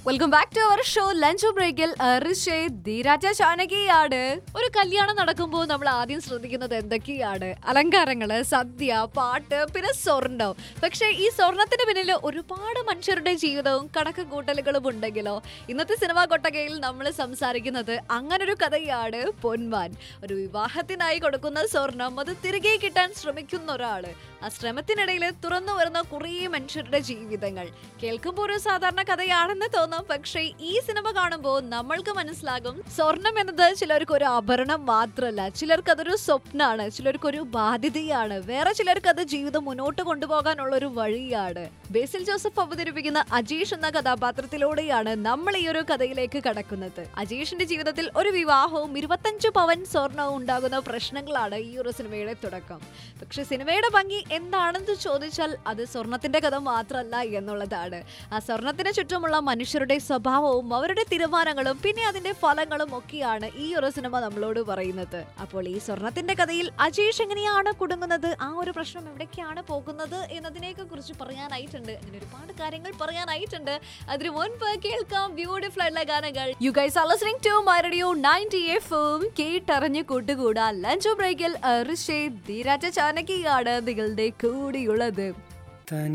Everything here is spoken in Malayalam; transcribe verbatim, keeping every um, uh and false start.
Welcome back to our show lunch ബ്രേക്കിൽ ധീരാജ ചാനകിയാണ്. ഒരു കല്യാണം നടക്കുമ്പോൾ നമ്മൾ ആദ്യം ശ്രദ്ധിക്കുന്നത് എന്തൊക്കെയാണ്? അലങ്കാരങ്ങള്, സദ്യ, പാട്ട്, പിന്നെ സ്വർണം. പക്ഷേ ഈ സ്വർണത്തിന് പിന്നിൽ ഒരുപാട് മനുഷ്യരുടെ ജീവിതവും കണക്ക് കൂട്ടലുകളും ഉണ്ടെങ്കിലോ? ഇന്നത്തെ സിനിമാ കൊട്ടകയിൽ നമ്മൾ സംസാരിക്കുന്നത് അങ്ങനൊരു കഥയാണ് പൊന്മാൻ. ഒരു വിവാഹത്തിനായി കൊടുക്കുന്ന സ്വർണം അത് തിരികെ കിട്ടാൻ ശ്രമിക്കുന്ന ഒരാള്. ആ ശ്രമത്തിനിടയിൽ തുറന്നു വരുന്ന കുറേ മനുഷ്യരുടെ ജീവിതങ്ങൾ കേൾക്കുമ്പോൾ ഒരു സാധാരണ കഥയാണെന്ന് തോന്നും. പക്ഷേ ഈ സിനിമ കാണുമ്പോൾ നമ്മൾക്ക് മനസ്സിലാകും സ്വർണം എന്നത് ചിലർക്ക് ഒരു ആഭരണം മാത്രമല്ല, ചിലർക്ക് അതൊരു സ്വപ്നമാണ്, ചിലർക്കൊരു ബാധ്യതയാണ്, വേറെ ചിലർക്ക് അത് ജീവിതം മുന്നോട്ട് കൊണ്ടുപോകാനുള്ള ഒരു വഴിയാണ്. ബേസിൽ ജോസഫ് അവതരിപ്പിക്കുന്ന അജീഷ് എന്ന കഥാപാത്രത്തിലൂടെയാണ് നമ്മൾ ഈ ഒരു കഥയിലേക്ക് കടക്കുന്നത്. അജീഷിന്റെ ജീവിതത്തിൽ ഒരു വിവാഹവും ഇരുപത്തഞ്ച് പവൻ സ്വർണവും ഉണ്ടാകുന്ന പ്രശ്നങ്ങളാണ് ഈ ഒരു സിനിമയുടെ തുടക്കം. പക്ഷെ സിനിമയുടെ ഭംഗി എന്താണെന്ന് ചോദിച്ചാൽ അത് സ്വർണത്തിന്റെ കഥ മാത്രമല്ല എന്നുള്ളതാണ്. ആ സ്വർണത്തിന് ചുറ്റുമുള്ള മനുഷ്യരുടെ സ്വഭാവവും അവരുടെ തീരുമാനങ്ങളും പിന്നെ അതിന്റെ ഫലങ്ങളും ഒക്കെയാണ് ഈ ഒരു സിനിമ നമ്മളോട് പറയുന്നത്. അപ്പോൾ ഈ സ്വർണത്തിന്റെ കഥയിൽ അജീഷ് എങ്ങനെയാണ് കുടുങ്ങുന്നത്, ആ ഒരു പ്രശ്നം എവിടേക്കാണ് പോകുന്നത് എന്നതിനെയൊക്കെ കുറിച്ച് പറയാനായിട്ടുണ്ട്. അങ്ങനെ ഒരുപാട് കാര്യങ്ങൾ പറയാനായിട്ടുണ്ട്. അതിനു മുൻപ് കേൾക്കാം ബ്യൂട്ടിഫുൾ ആയിട്ടുള്ള ഗാനങ്ങൾ. You guys are listening to my radio ninety എഫും. കേട്ടറിഞ്ഞ് കൂട്ടുകൂടാ ലഞ്ച് ബ്രേക്കിൽ ധീരാജ ചാനകിയാണ് നിങ്ങളുടെ കൂടിയുള്ളത്.